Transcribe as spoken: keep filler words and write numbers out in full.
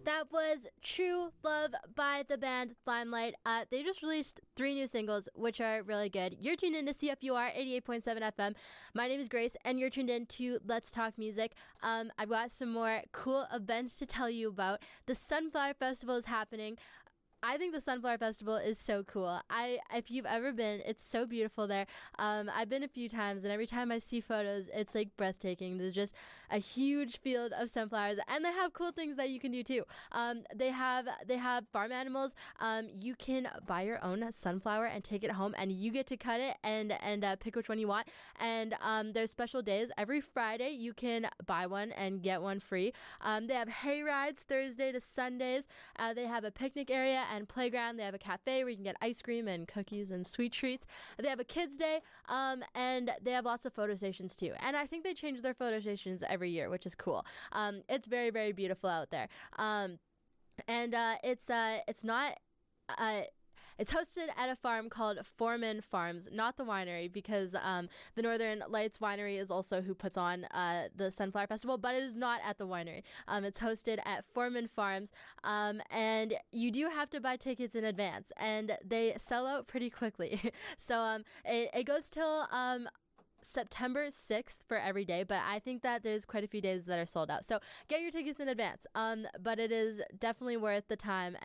That was True Love by the band Limelight. Uh, they just released three new singles, which are really good. You're tuned in to C F U R eighty-eight point seven F M. My name is Grace, and you're tuned in to Let's Talk Music. Um, I've got some more cool events to tell you about. The Sunflower Festival is happening. I think the Sunflower Festival is so cool. I, if you've ever been, it's so beautiful there. Um, I've been a few times, and every time I see photos, it's like breathtaking. There's just a huge field of sunflowers, and they have cool things that you can do too. Um, they have they have farm animals. Um, you can buy your own sunflower and take it home, and you get to cut it and and uh, pick which one you want. And um, there's special days every Friday. You can buy one and get one free. Um, they have hay rides Thursday to Sundays. Uh, they have a picnic area and playground. They have a cafe where you can get ice cream and cookies and sweet treats. They have a kids day, um, and they have lots of photo stations too. And I think they change their photo stations every year, which is cool. Um, it's very, very beautiful out there. Um, and uh, it's uh, it's not. Uh, It's hosted at a farm called Foreman Farms, not the winery, because um, the Northern Lights Winery is also who puts on uh, the Sunflower Festival, but it is not at the winery. Um, it's hosted at Foreman Farms, um, and you do have to buy tickets in advance, and they sell out pretty quickly. so um, it, it goes till Um, September sixth for every day, but I think that there's quite a few days that are sold out. So get your tickets in advance. Um, but it is definitely worth the time.